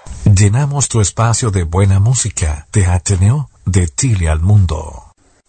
Llenamos tu espacio de buena música, de Ateneo, de Chile al mundo.